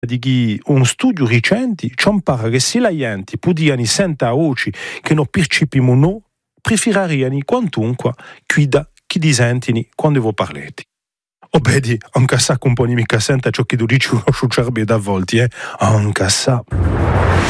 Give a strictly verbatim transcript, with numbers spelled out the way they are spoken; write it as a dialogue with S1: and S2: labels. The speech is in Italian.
S1: di chi un studio recente ci impara che se la gente podiano sentire voci che non percepiamo noi, prefeririano quantunque guida chi disentini quando voi parlate. O vedi, anche sa compagni mica senta ciò che tu dici uno sciucciarbe da volte, eh? Anche sa.